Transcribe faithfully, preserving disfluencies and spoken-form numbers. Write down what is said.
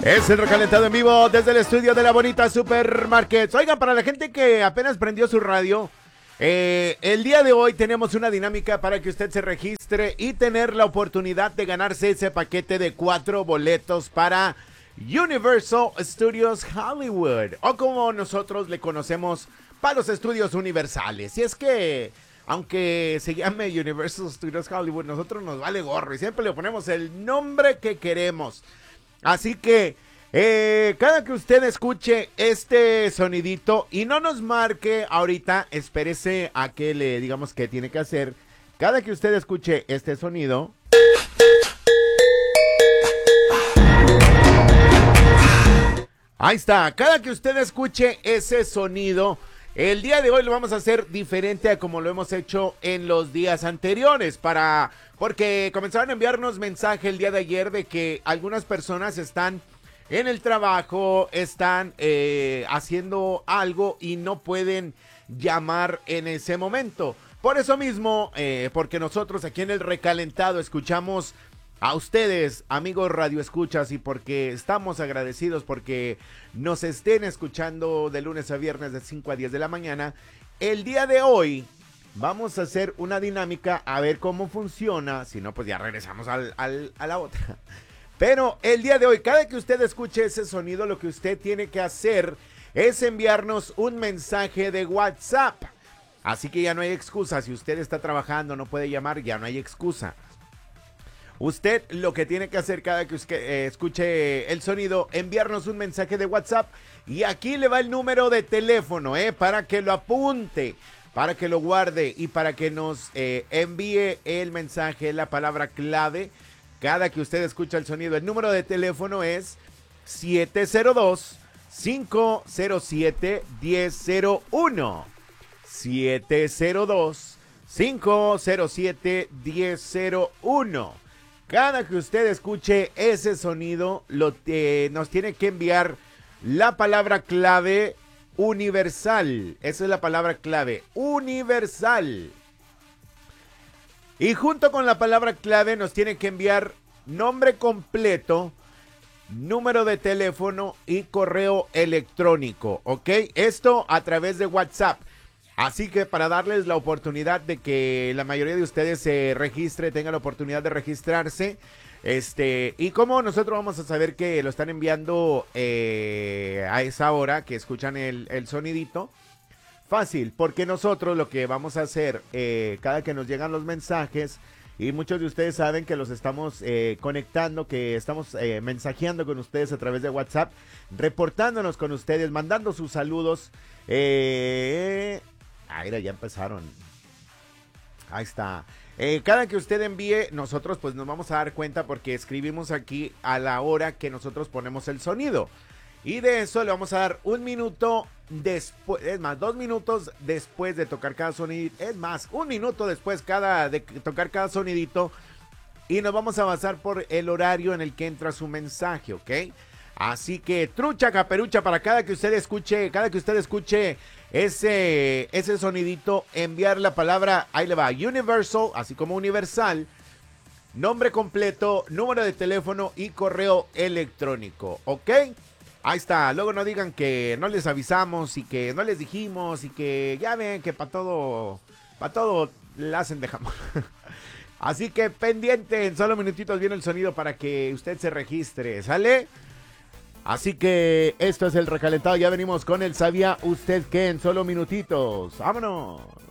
Es el recalentado en vivo desde el estudio de la bonita Supermarkets. Oigan, para la gente que apenas prendió su radio, eh, el día de hoy tenemos una dinámica para que usted se registre y tener la oportunidad de ganarse ese paquete de cuatro boletos para Universal Studios Hollywood, o como nosotros le conocemos, para los estudios universales. Y es que, aunque se llame Universal Studios Hollywood, nosotros nos vale gorro y siempre le ponemos el nombre que queremos. Así que, eh, cada que usted escuche este sonidito y no nos marque ahorita, espérese a que le digamos qué tiene que hacer. Cada que usted escuche este sonido, ahí está, cada que usted escuche ese sonido, el día de hoy lo vamos a hacer diferente a como lo hemos hecho en los días anteriores, para porque comenzaron a enviarnos mensaje el día de ayer de que algunas personas están en el trabajo, están eh, haciendo algo y no pueden llamar en ese momento. Por eso mismo, eh, porque nosotros aquí en el recalentado escuchamos a ustedes, amigos radioescuchas, y porque estamos agradecidos porque nos estén escuchando de lunes a viernes de cinco a diez de la mañana, el día de hoy vamos a hacer una dinámica a ver cómo funciona. Si no, pues ya regresamos al, al, a la otra. Pero el día de hoy, cada que usted escuche ese sonido, lo que usted tiene que hacer es enviarnos un mensaje de WhatsApp. Así que ya no hay excusa. Si usted está trabajando, no puede llamar, ya no hay excusa. Usted lo que tiene que hacer cada que usted eh, escuche el sonido, enviarnos un mensaje de WhatsApp. Y aquí le va el número de teléfono, eh, para que lo apunte, para que lo guarde y para que nos eh, envíe el mensaje, la palabra clave. Cada que usted escucha el sonido, el número de teléfono es siete cero dos, cinco cero siete, uno cero cero uno. siete cero dos, cinco cero siete, uno cero cero uno. Cada que usted escuche ese sonido, lo, eh, nos tiene que enviar la palabra clave universal. Esa es la palabra clave, universal. Y junto con la palabra clave nos tiene que enviar nombre completo, número de teléfono y correo electrónico, ¿ok? Esto a través de WhatsApp. Así que para darles la oportunidad de que la mayoría de ustedes se registre, tengan la oportunidad de registrarse, este, y como nosotros vamos a saber que lo están enviando eh, a esa hora que escuchan el, el sonidito, fácil, porque nosotros lo que vamos a hacer, eh, cada que nos llegan los mensajes, y muchos de ustedes saben que los estamos eh, conectando, que estamos eh, mensajeando con ustedes a través de WhatsApp, reportándonos con ustedes, mandando sus saludos. Eh, ah, mira, ya empezaron. Ahí está. Eh, cada que usted envíe, nosotros pues nos vamos a dar cuenta porque escribimos aquí a la hora que nosotros ponemos el sonido. Y de eso le vamos a dar un minuto después, es más, dos minutos después de tocar cada sonidito, es más, un minuto después cada de tocar cada sonidito, y nos vamos a basar por el horario en el que entra su mensaje, ¿ok? Así que trucha caperucha, para cada que usted escuche, cada que usted escuche ese, ese sonidito, enviar la palabra, ahí le va, Universal, así como universal, nombre completo, número de teléfono y correo electrónico, ¿ok? Ahí está, luego no digan que no les avisamos y que no les dijimos y que ya ven que para todo, para todo la hacen de jamón. Así que pendiente, en solo minutitos viene el sonido para que usted se registre, ¿sale? Así que esto es el recalentado, ya venimos con el ¿sabía usted qué? En solo minutitos, ¡vámonos!